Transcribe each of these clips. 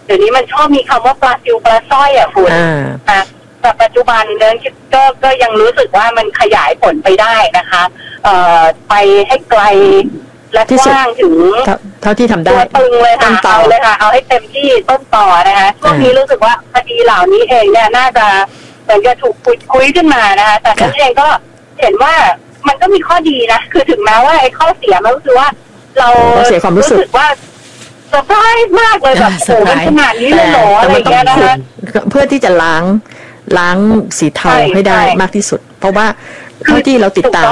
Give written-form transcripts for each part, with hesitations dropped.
เดี๋ยวนี้มันชอบมีคำว่าปลาซิวปลาสร้อยอ่ะคุณนะแต่ปัจจุบันเดินก็ยังรู้สึกว่ามันขยายผลไปได้นะคะไปให้ไกลและกว้างถึงเท่าที่ทำได้ตัวตึงเลยค่ะเอาเลยค่ะเอาให้เต็มที่ต้นต่อนะคะช่วงนี้รู้สึกว่าคดีเหล่านี้เองเนี่ยน่าจะเหมือนจะถูกคุยขึ้นมานะคะแต่ฉันเองก็เห็นว่ามันก็มีข้อดีนะคือถึงแม้ว่าไอ้ข้อเสียมันก็คือว่าเราเสียความรู้สึกว่าเซอร์ไพรส์มากเลยแบบโอ้มันขนาดนี้เลยเหรออะไรอย่างเงี้ยนะคะเพื่อที่จะล้างสีเทาให้ได้มากที่สุดเพราะว่าเท่าที่เราติดตาม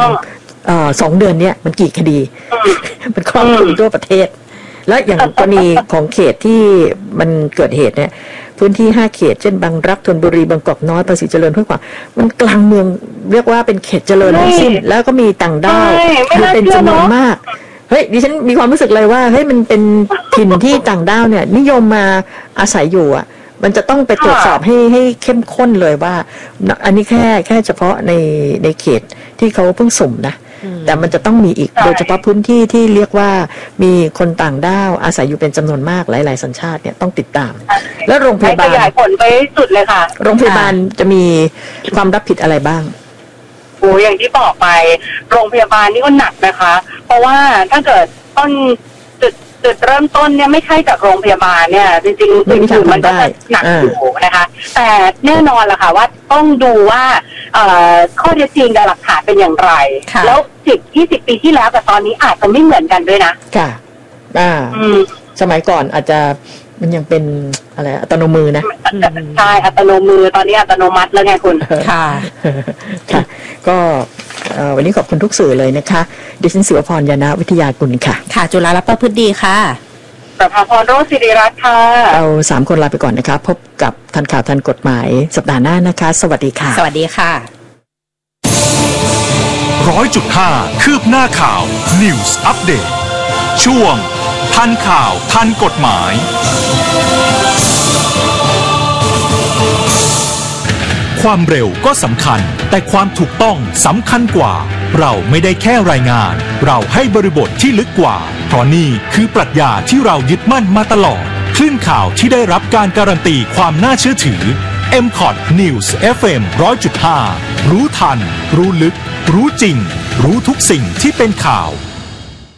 2 เดือนเนี้ยมันกี่คดีมันครอบคลุมทั่วประเทศและอย่างกรณีของเขตที่มันเกิดเหตุเนี่ยพื้นที่5 เขตเช่นบางรักธนบุรีบางกอกน้อยภาษีเจริญเพื่อความมันกลางเมืองเรียกว่าเป็นเขตเจริญทั้งสิ้นแล้วก็มีต่างด้าวอยู่เป็นจำนวนมากเฮ้ยดิฉันมีความรู้สึกเลยว่าเฮ้ยมันเป็นถิ่นที่ต่างด้าวเนี่ยนิยมมาอาศัยอยู่อ่ะมันจะต้องไปตรวจสอบให้เข้มข้นเลยว่าอันนี้แค่เฉพาะในเขตที่เขาเพิ่งสุ่มนะแต่มันจะต้องมีอีกโดยเฉพาะพื้นที่ที่เรียกว่ามีคนต่างด้าวอาศัยอยู่เป็นจำนวนมากหลายๆสัญชาติเนี่ยต้องติดตามแล้วโรงพยาบาลขยายผลไปสุดเลยค่ะโรงพยาบาลจะมีความรับผิดอะไรบ้างโอ้อย่างที่บอกไปโรงพยาบาลนี่ก็หนักนะคะเพราะว่าถ้าเกิดต้นจุดเริ่มต้นเนี่ยไม่ใช่จากโรงพยาบาลเนี่ยจริงๆอื่นมันก็จะหนักอยู่นะคะแต่แน่นอนแหละค่ะว่าต้องดูว่าข้อเท็จจริงกับหลักฐานเป็นอย่างไรแล้ว10-20 ปีที่แล้วกับตอนนี้อาจจะไม่เหมือนกันด้วยนะค่ะสมัยก่อนอาจจะมันยังเป็นอะไรอัตโนมือนะใช่อัตโนมือตอนนี้อัตโนมัติแล้วไงคุณค่ะค่ะก็วันนี้ขอบคุณทุกสื่อเลยนะคะดิฉันศิวพรยานะวิทยากุลค่ะค่ะจุฬารัตน์ประพฤติดีค่ะประภาพรโรจน์ศิริรัตน์ค่ะเรา3 คนลาไปก่อนนะคะพบกับทันข่าวทันกฎหมายสัปดาห์หน้านะคะสวัสดีค่ะสวัสดีค่ะ 100.5 คืบหน้าข่าว News Update ช่วงทันข่าวทันกฎหมายความเร็วก็สำคัญแต่ความถูกต้องสำคัญกว่าเราไม่ได้แค่รายงานเราให้บริบทที่ลึกกว่าเพราะนี่คือปรัชญาที่เรายึดมั่นมาตลอดคลื่นข่าวที่ได้รับการการันตีความน่าเชื่อถือ MCOT News FM 100.5 รู้ทันรู้ลึกรู้จริงรู้ทุกสิ่งที่เป็นข่าว